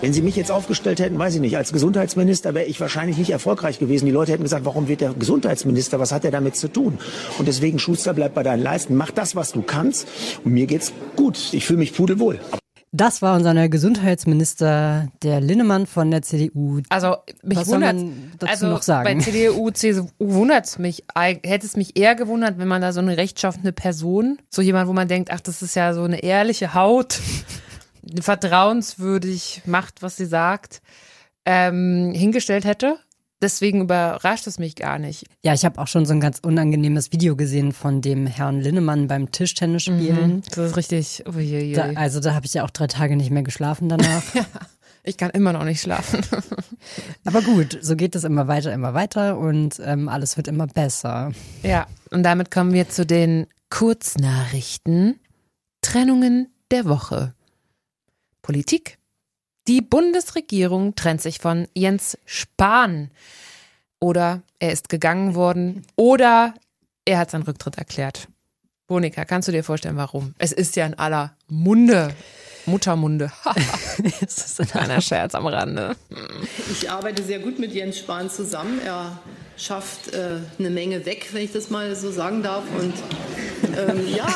Wenn Sie mich jetzt aufgestellt hätten, weiß ich nicht, als Gesundheitsminister wäre ich wahrscheinlich nicht erfolgreich gewesen. Die Leute hätten gesagt, warum wird der Gesundheitsminister, was hat er damit zu tun? Und deswegen, Schuster, bleib bei deinen Leisten, mach das, was du kannst und mir geht's gut. Ich fühle mich pudelwohl. Das war unser neuer Gesundheitsminister, der Linnemann von der CDU. Also mich Was soll wundert, man dazu also noch sagen? Bei CDU wundert es mich, hätte es mich eher gewundert, wenn man da so eine rechtschaffene Person, so jemand, wo man denkt, ach, das ist ja so eine ehrliche Haut, vertrauenswürdig, macht, was sie sagt, hingestellt hätte. Deswegen überrascht es mich gar nicht. Ja, ich habe auch schon so ein ganz unangenehmes Video gesehen von dem Herrn Linnemann beim Tischtennisspielen. Das ist richtig. Da habe ich ja auch 3 Tage nicht mehr geschlafen danach. Ja, ich kann immer noch nicht schlafen. Aber gut, so geht es immer weiter und alles wird immer besser. Ja, und damit kommen wir zu den Kurznachrichten. Trennungen der Woche. Politik. Die Bundesregierung trennt sich von Jens Spahn. Oder er ist gegangen worden. Oder er hat seinen Rücktritt erklärt. Monika, kannst du dir vorstellen, warum? Es ist ja in aller Munde. Muttermunde. Das ist ein kleiner Scherz am Rande. Ich arbeite sehr gut mit Jens Spahn zusammen. Er schafft eine Menge weg, wenn ich das mal so sagen darf. Und ja,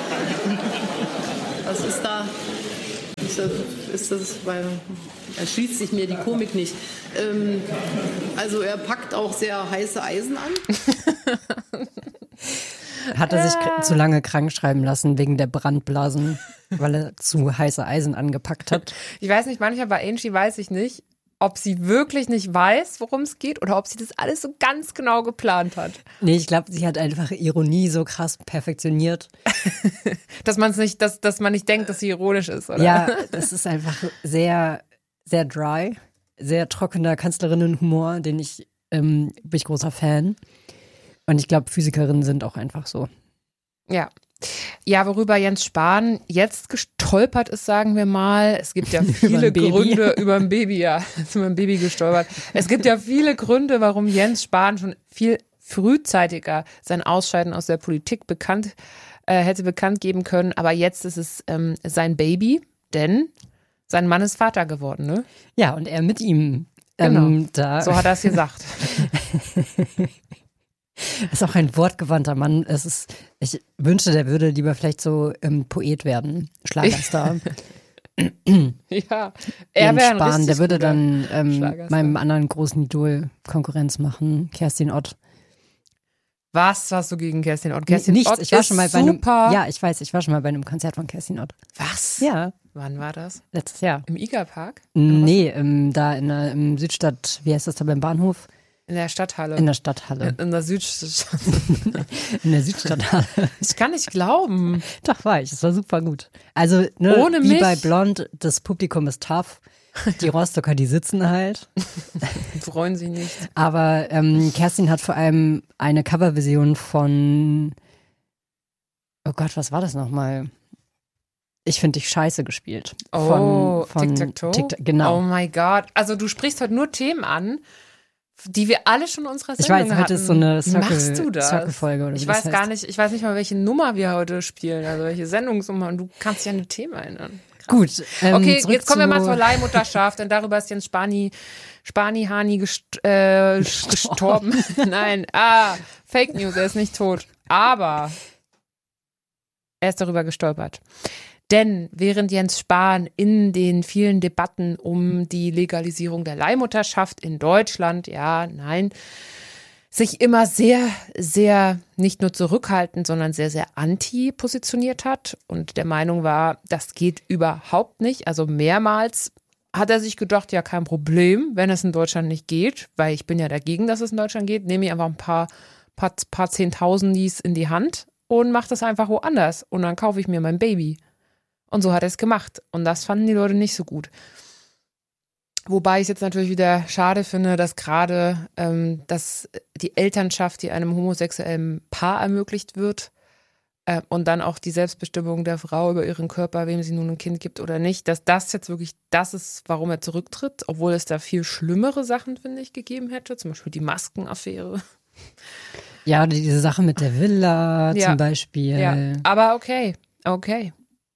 was ist da? Ist das, weil erschließt sich mir die Komik nicht. Also er packt auch sehr heiße Eisen an. Hat er sich zu lange krank schreiben lassen wegen der Brandblasen, weil er zu heiße Eisen angepackt hat? Ich weiß nicht, manchmal bei Angie weiß ich nicht, ob sie wirklich nicht weiß, worum es geht oder ob sie das alles so ganz genau geplant hat. Nee, ich glaube, sie hat einfach Ironie so krass perfektioniert. Dass man nicht denkt, dass sie ironisch ist, oder? Ja, das ist einfach sehr, sehr dry, sehr trockener Kanzlerinnenhumor, bin ich großer Fan. Und ich glaube, Physikerinnen sind auch einfach so. Ja. Ja, worüber Jens Spahn jetzt gestolpert ist, sagen wir mal. Es gibt ja viele Gründe über ein Baby, ja. Ist über ein Baby gestolpert. Es gibt ja viele Gründe, warum Jens Spahn schon viel frühzeitiger sein Ausscheiden aus der Politik hätte bekannt geben können. Aber jetzt ist es sein Baby, denn sein Mann ist Vater geworden, ne? Ja, und er mit ihm. Genau, so hat er es gesagt. Er ist auch ein wortgewandter Mann. Ich wünschte, der würde lieber vielleicht so Poet werden, Schlagerstar. Ja, er wäre ein Spahn, der würde dann Schlagerstar. meinem anderen großen Idol Konkurrenz machen, Kerstin Ott. Was hast du gegen Kerstin Ott? Nichts. Ott Ich war schon mal bei super. Ja, ich weiß, ich war schon mal bei einem Konzert von Kerstin Ott. Was? Ja. Wann war das? Letztes Jahr. Im Igerpark? Nee, da im Südstadt, wie heißt das da beim Bahnhof? In der Stadthalle. In der Stadthalle. In der Südstadt. In der Südstadthalle. Ich kann nicht glauben. Doch, war ich. Es war super gut. Also, ne, Ohne wie mich? bei Blond, das Publikum ist tough. Die Rostocker, die sitzen halt. Freuen sich nicht. Aber Kerstin hat vor allem eine Coverversion von, oh Gott, was war das nochmal? Ich finde dich scheiße gespielt. Oh, von Tic-Tac-Toe? Genau. Oh my God. Also du sprichst heute nur Themen an, die wir alle schon in unserer Ich Sendung weiß, heute hatten. ist so eine Wie machst du das? Circle-Folge oder Ich wie weiß das gar heißt. nicht, ich weiß nicht mal, welche Nummer wir heute spielen, also welche Sendungsnummer, und du kannst dich an die Themen erinnern. Krass. Gut. Okay, zurück jetzt kommen wir mal zu- zur Leihmutterschaft, denn darüber ist Jens Spani-Hani gestorben. Nein, Fake News, er ist nicht tot. Aber er ist darüber gestolpert. Denn während Jens Spahn in den vielen Debatten um die Legalisierung der Leihmutterschaft in Deutschland, ja, nein, sich immer sehr, sehr nicht nur zurückhaltend, sondern sehr, sehr anti positioniert hat und der Meinung war, das geht überhaupt nicht. Also mehrmals hat er sich gedacht, ja, kein Problem, wenn es in Deutschland nicht geht, weil ich bin ja dagegen, dass es in Deutschland geht, nehme ich einfach ein paar Zehntausendis in die Hand und mache das einfach woanders und dann kaufe ich mir mein Baby. Und so hat er es gemacht. Und das fanden die Leute nicht so gut. Wobei ich es jetzt natürlich wieder schade finde, dass gerade dass die Elternschaft, die einem homosexuellen Paar ermöglicht wird und dann auch die Selbstbestimmung der Frau über ihren Körper, wem sie nun ein Kind gibt oder nicht, dass das jetzt wirklich das ist, warum er zurücktritt, obwohl es da viel schlimmere Sachen, finde ich, gegeben hätte. Zum Beispiel die Maskenaffäre. Ja, oder diese Sache mit der Villa Ja. zum Beispiel. Ja, aber okay.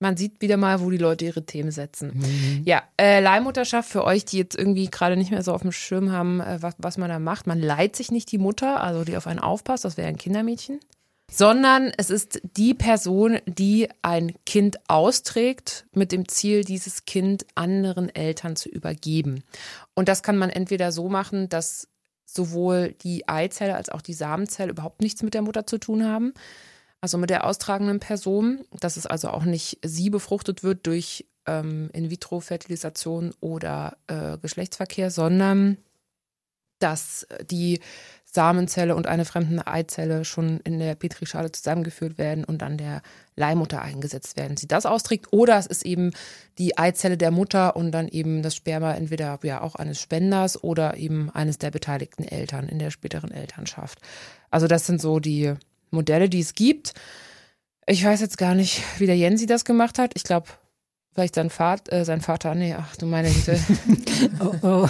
man sieht wieder mal, wo die Leute ihre Themen setzen. Ja, Leihmutterschaft für euch, die jetzt irgendwie gerade nicht mehr so auf dem Schirm haben, was man da macht. Man leiht sich nicht die Mutter, also die auf einen aufpasst, das wäre ein Kindermädchen, sondern es ist die Person, die ein Kind austrägt mit dem Ziel, dieses Kind anderen Eltern zu übergeben. Und das kann man entweder so machen, dass sowohl die Eizelle als auch die Samenzelle überhaupt nichts mit der Mutter zu tun haben, also mit der austragenden Person, dass es also auch nicht sie befruchtet wird durch In-vitro-Fertilisation oder Geschlechtsverkehr, sondern dass die Samenzelle und eine fremde Eizelle schon in der Petrischale zusammengeführt werden und dann der Leihmutter eingesetzt werden. Sie das austrägt oder es ist eben die Eizelle der Mutter und dann eben das Sperma entweder ja auch eines Spenders oder eben eines der beteiligten Eltern in der späteren Elternschaft. Also das sind so die Modelle, die es gibt. Ich weiß jetzt gar nicht, wie der Jensi das gemacht hat. Ich glaube, vielleicht sein Vater, nee, ach du meine Güte. Oh.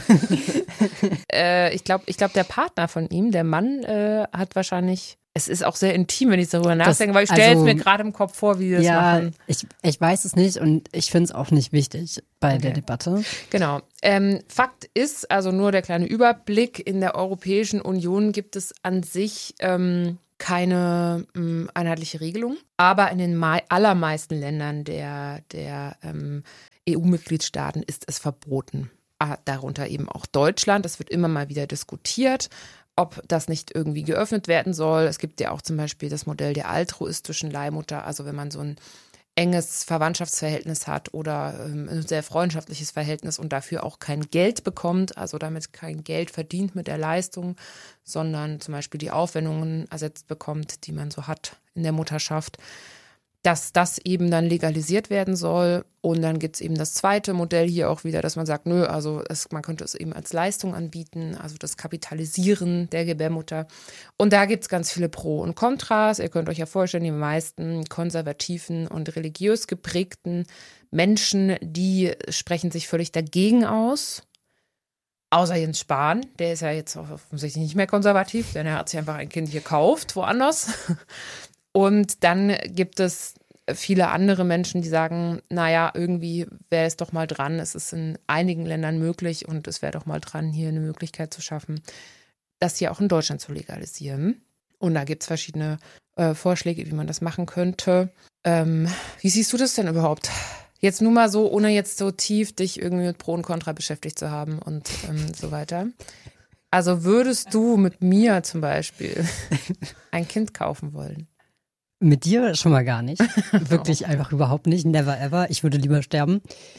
Ich glaube, der Partner von ihm, der Mann, hat wahrscheinlich, es ist auch sehr intim, wenn ich darüber nachdenke, weil ich stelle es mir gerade im Kopf vor, wie die das machen. Ich weiß es nicht und ich finde es auch nicht wichtig bei der Debatte. Genau. Fakt ist, also nur der kleine Überblick, in der Europäischen Union gibt es an sich keine einheitliche Regelung, aber in den allermeisten Ländern der EU-Mitgliedstaaten ist es verboten. Darunter eben auch Deutschland. Es wird immer mal wieder diskutiert, ob das nicht irgendwie geöffnet werden soll. Es gibt ja auch zum Beispiel das Modell der altruistischen Leihmutter, also wenn man so ein enges Verwandtschaftsverhältnis hat oder ein sehr freundschaftliches Verhältnis und dafür auch kein Geld bekommt, also damit kein Geld verdient mit der Leistung, sondern zum Beispiel die Aufwendungen ersetzt bekommt, die man so hat in der Mutterschaft, dass das eben dann legalisiert werden soll. Und dann gibt es eben das zweite Modell hier auch wieder, dass man sagt, nö, also man könnte es eben als Leistung anbieten, also das Kapitalisieren der Gebärmutter. Und da gibt es ganz viele Pro und Kontras. Ihr könnt euch ja vorstellen, die meisten konservativen und religiös geprägten Menschen, die sprechen sich völlig dagegen aus. Außer Jens Spahn, der ist ja jetzt offensichtlich nicht mehr konservativ, denn er hat sich einfach ein Kind gekauft, woanders. Und dann gibt es viele andere Menschen, die sagen, naja, irgendwie wäre es doch mal dran, es ist in einigen Ländern möglich und es wäre doch mal dran, hier eine Möglichkeit zu schaffen, das hier auch in Deutschland zu legalisieren. Und da gibt es verschiedene Vorschläge, wie man das machen könnte. Wie siehst du das denn überhaupt? Jetzt nur mal so, ohne jetzt so tief dich irgendwie mit Pro und Contra beschäftigt zu haben und so weiter. Also würdest du mit mir zum Beispiel ein Kind kaufen wollen? Mit dir schon mal gar nicht. Wirklich einfach überhaupt nicht. Never ever. Ich würde lieber sterben.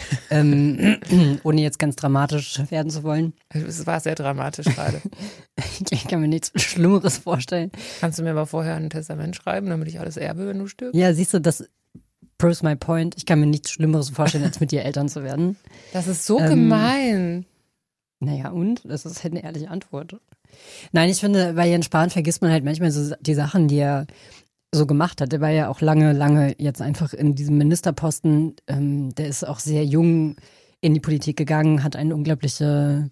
Ohne jetzt ganz dramatisch werden zu wollen. Es war sehr dramatisch gerade. Ich kann mir nichts Schlimmeres vorstellen. Kannst du mir aber vorher ein Testament schreiben, damit ich alles erbe, wenn du stirbst? Ja, siehst du, das proves my point. Ich kann mir nichts Schlimmeres vorstellen, als mit dir Eltern zu werden. Das ist so gemein. Naja, und? Das ist halt eine ehrliche Antwort. Nein, ich finde, bei Jens Spahn vergisst man halt manchmal so die Sachen, die er so gemacht hat. Der war ja auch lange jetzt einfach in diesem Ministerposten. Der ist auch sehr jung in die Politik gegangen, hat eine unglaubliche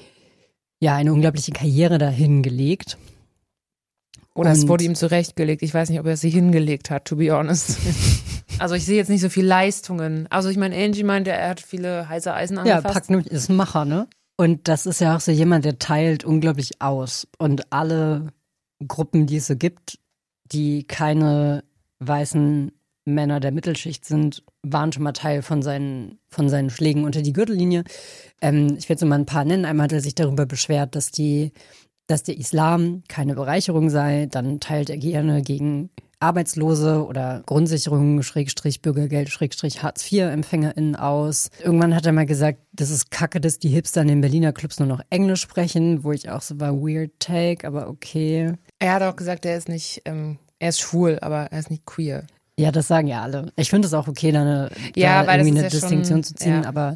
Karriere dahin gelegt. Oder es wurde ihm zurechtgelegt. Ich weiß nicht, ob er sie hingelegt hat, to be honest. Also ich sehe jetzt nicht so viele Leistungen. Also ich meine, Angie meinte, er hat viele heiße Eisen angefasst. Ja, ist ein Macher, ne? Und das ist ja auch so jemand, der teilt unglaublich aus. Und alle Gruppen, die es so gibt, die keine weißen Männer der Mittelschicht sind, waren schon mal Teil von seinen Schlägen unter die Gürtellinie. Ich werde so mal ein paar nennen. Einmal hat er sich darüber beschwert, dass der Islam keine Bereicherung sei. Dann teilt er gerne gegen Arbeitslose oder Grundsicherung, Bürgergeld, Hartz-IV-EmpfängerInnen aus. Irgendwann hat er mal gesagt, das ist kacke, dass die Hipster in den Berliner Clubs nur noch Englisch sprechen, wo ich auch so war, weird take, aber okay. Er hat auch gesagt, er ist schwul, aber er ist nicht queer. Ja, das sagen ja alle. Ich finde es auch okay, da irgendwie eine Distinktion zu ziehen, aber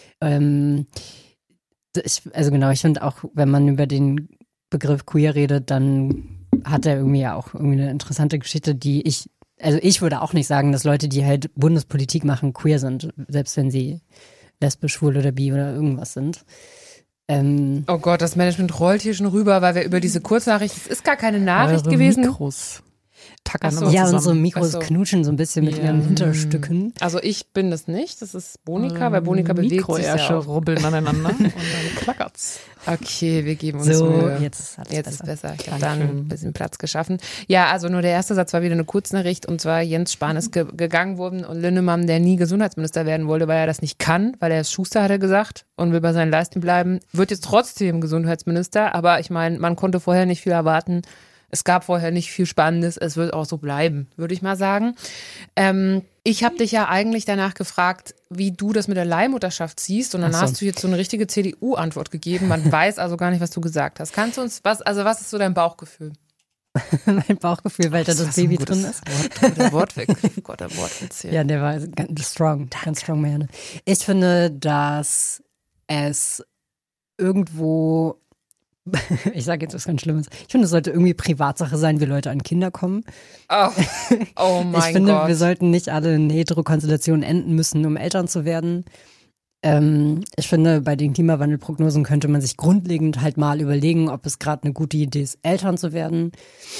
ich finde auch, wenn man über den Begriff queer redet, dann hat er irgendwie ja auch irgendwie eine interessante Geschichte, ich würde auch nicht sagen, dass Leute, die halt Bundespolitik machen, queer sind, selbst wenn sie lesbisch, schwul oder bi oder irgendwas sind. Oh Gott, das Management rollt hier schon rüber, weil wir über diese Kurznachricht, es ist gar keine Nachricht gewesen. Mikros. tackern Ach so. immer Ja, zusammen. und so Mikros Ach so. knutschen so ein bisschen mit ihren Hinterstücken. Also ich bin das nicht, das ist Bonika, weil Bonika bewegt sich Mikroärsche ja auch. rubbeln aneinander und dann klackert's. Okay, wir geben uns So, Mühe. jetzt ist alles Jetzt besser. ist besser. Ich habe da ein bisschen Platz geschaffen. Ja, also nur der erste Satz war wieder eine Kurznachricht und zwar Jens Spahn ist gegangen worden und Linnemann, der nie Gesundheitsminister werden wollte, weil er das nicht kann, weil er ist Schuster, hat er gesagt, und will bei seinen Leisten bleiben, wird jetzt trotzdem Gesundheitsminister, aber ich meine, man konnte vorher nicht viel erwarten. Es gab vorher nicht viel Spannendes, es wird auch so bleiben, würde ich mal sagen. Ich habe dich ja eigentlich danach gefragt, wie du das mit der Leihmutterschaft siehst und dann Ach so. hast du jetzt so eine richtige CDU-Antwort gegeben. Man weiß also gar nicht, was du gesagt hast. Kannst du uns, was ist so dein Bauchgefühl? Mein Bauchgefühl, weil da das Baby drin ist. Der Wortweg. Gott, der Wortwitz hier. Ja, der war ganz strong man. Ich finde, dass es irgendwo, ich sage jetzt was ganz Schlimmes, ich finde, es sollte irgendwie Privatsache sein, wie Leute an Kinder kommen. Oh mein Ich finde, Gott. wir sollten nicht alle in Heterokonstellationen enden müssen, um Eltern zu werden. Ich finde, bei den Klimawandelprognosen könnte man sich grundlegend halt mal überlegen, ob es gerade eine gute Idee ist, Eltern zu werden.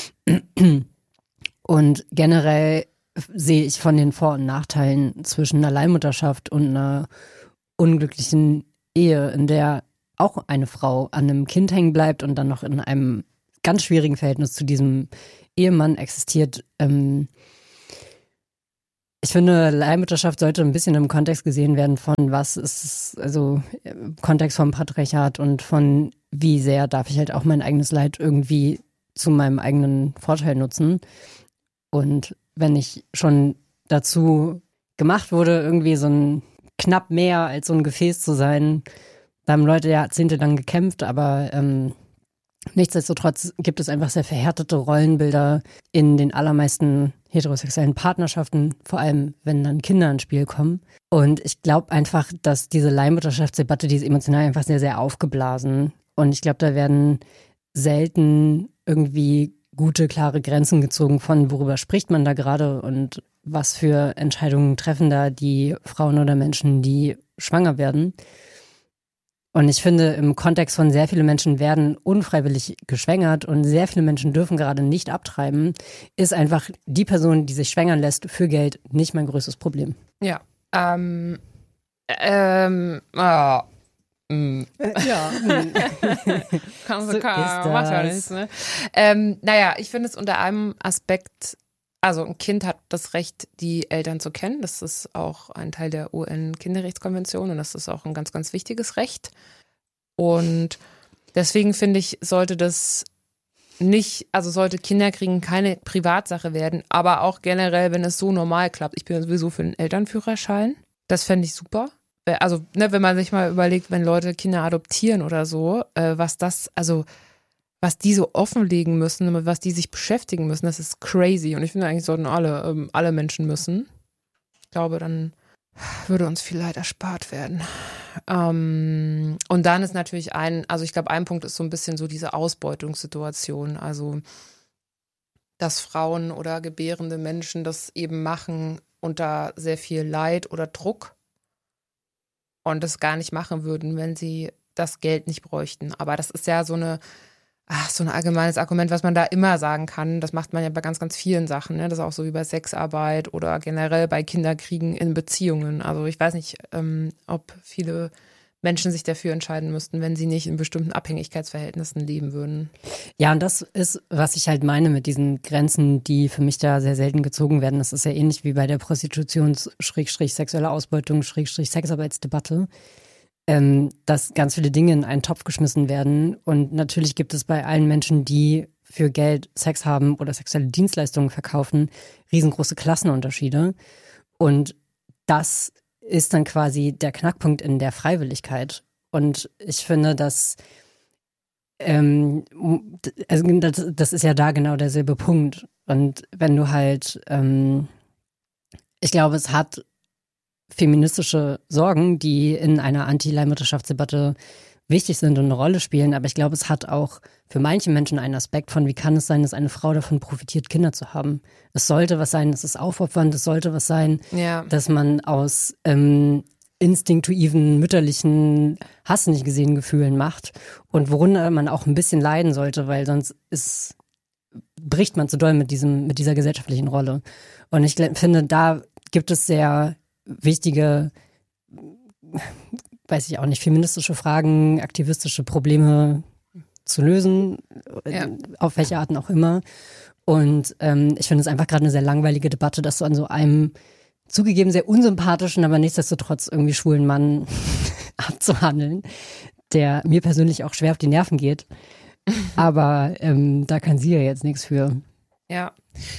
Und generell sehe ich von den Vor- und Nachteilen zwischen einer Leihmutterschaft und einer unglücklichen Ehe, in der auch eine Frau an einem Kind hängen bleibt und dann noch in einem ganz schwierigen Verhältnis zu diesem Ehemann existiert. Ich finde, Leihmutterschaft sollte ein bisschen im Kontext gesehen werden von was ist es, also im Kontext vom Patriarchat und von wie sehr darf ich halt auch mein eigenes Leid irgendwie zu meinem eigenen Vorteil nutzen. Und wenn ich schon dazu gemacht wurde, irgendwie so ein knapp mehr als so ein Gefäß zu sein, da haben Leute jahrzehntelang gekämpft, aber nichtsdestotrotz gibt es einfach sehr verhärtete Rollenbilder in den allermeisten heterosexuellen Partnerschaften, vor allem wenn dann Kinder ins Spiel kommen. Und ich glaube einfach, dass diese Leihmutterschaftsdebatte, die ist emotional einfach sehr, sehr aufgeblasen. Und ich glaube, da werden selten irgendwie gute, klare Grenzen gezogen von, worüber spricht man da gerade und was für Entscheidungen treffen da die Frauen oder Menschen, die schwanger werden. Und ich finde, im Kontext von sehr viele Menschen werden unfreiwillig geschwängert und sehr viele Menschen dürfen gerade nicht abtreiben, ist einfach die Person, die sich schwängern lässt für Geld, nicht mein größtes Problem. Ja. Ja. Kannst So du ist macht ja das. nichts, ne? Naja, ich finde es unter einem Aspekt, also ein Kind hat das Recht, die Eltern zu kennen. Das ist auch ein Teil der UN-Kinderrechtskonvention und das ist auch ein ganz, ganz wichtiges Recht. Und deswegen finde ich, sollte das nicht, also sollte Kinderkriegen keine Privatsache werden, aber auch generell, wenn es so normal klappt. Ich bin sowieso für einen Elternführerschein. Das fände ich super. Also, ne, wenn man sich mal überlegt, wenn Leute Kinder adoptieren oder so, was die so offenlegen müssen, mit was die sich beschäftigen müssen, das ist crazy. Und ich finde, eigentlich sollten alle Menschen müssen. Ich glaube, dann würde uns viel Leid erspart werden. Und dann ist natürlich ich glaube, ein Punkt ist so ein bisschen so diese Ausbeutungssituation. Also, dass Frauen oder gebärende Menschen das eben machen unter sehr viel Leid oder Druck und das gar nicht machen würden, wenn sie das Geld nicht bräuchten. Aber das ist ja so ein allgemeines Argument, was man da immer sagen kann. Das macht man ja bei ganz, ganz vielen Sachen. Ne? Das ist auch so wie bei Sexarbeit oder generell bei Kinderkriegen in Beziehungen. Also ich weiß nicht, ob viele Menschen sich dafür entscheiden müssten, wenn sie nicht in bestimmten Abhängigkeitsverhältnissen leben würden. Ja, und das ist, was ich halt meine mit diesen Grenzen, die für mich da sehr selten gezogen werden. Das ist ja ähnlich wie bei der Prostitutions-sexuelle Ausbeutung-Sexarbeitsdebatte. Dass ganz viele Dinge in einen Topf geschmissen werden. Und natürlich gibt es bei allen Menschen, die für Geld Sex haben oder sexuelle Dienstleistungen verkaufen, riesengroße Klassenunterschiede. Und das ist dann quasi der Knackpunkt in der Freiwilligkeit. Und ich finde, dass das ist ja da genau derselbe Punkt. Und wenn du halt, ich glaube, es hat feministische Sorgen, die in einer Anti-Leihmutterschaftsdebatte wichtig sind und eine Rolle spielen. Aber ich glaube, es hat auch für manche Menschen einen Aspekt von, wie kann es sein, dass eine Frau davon profitiert, Kinder zu haben. Es sollte was sein, das ist aufopfernd, es sollte was sein, dass man aus instinktiven, mütterlichen, hast du nicht gesehen, Gefühlen macht und worunter man auch ein bisschen leiden sollte, weil sonst ist bricht man zu doll mit dieser gesellschaftlichen Rolle. Und ich finde, da gibt es sehr wichtige, weiß ich auch nicht, feministische Fragen, aktivistische Probleme zu lösen, auf welche Arten auch immer. Und ich finde es einfach gerade eine sehr langweilige Debatte, dass du an so einem zugegeben sehr unsympathischen, aber nichtsdestotrotz irgendwie schwulen Mann abzuhandeln, der mir persönlich auch schwer auf die Nerven geht. Aber da kann sie ja jetzt nichts für. Ja,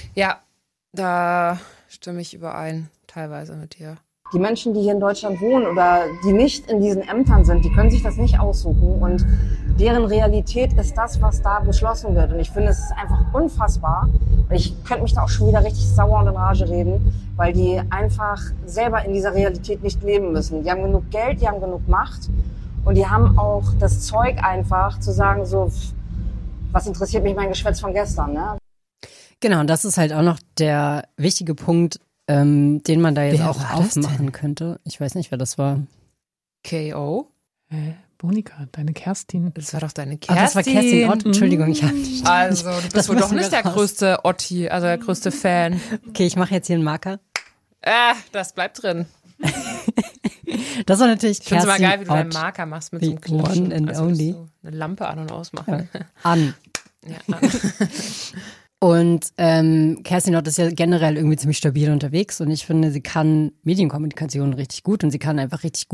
da stimme ich überein, teilweise mit dir. Die Menschen, die hier in Deutschland wohnen oder die nicht in diesen Ämtern sind, die können sich das nicht aussuchen und deren Realität ist das, was da beschlossen wird. Und ich finde, es ist einfach unfassbar. Und ich könnte mich da auch schon wieder richtig sauer und in Rage reden, weil die einfach selber in dieser Realität nicht leben müssen. Die haben genug Geld, die haben genug Macht und die haben auch das Zeug einfach zu sagen, so, was interessiert mich mein Geschwätz von gestern, ne? Genau, und das ist halt auch noch der wichtige Punkt, den man da jetzt Wer auch war das aufmachen denn? könnte. Ich weiß nicht, wer das war. K.O.? Monika, deine Kerstin. Das war doch deine Kerstin. Ach, das war Kerstin Ott. Entschuldigung, ich habe Also, du bist wohl doch müssen nicht wir der raus. größte Otti, also der größte Fan. Okay, ich mache jetzt hier einen Marker. Das bleibt drin. Das war natürlich Ich finde es Kerstin immer geil, wie du deinen Ott. Marker machst mit The so einem Klatschen. one and Also only. so eine Lampe an- und ausmachen. An. Ja. Und Kerstin Ott ist ja generell irgendwie ziemlich stabil unterwegs und ich finde, sie kann Medienkommunikation richtig gut und sie kann einfach richtig gut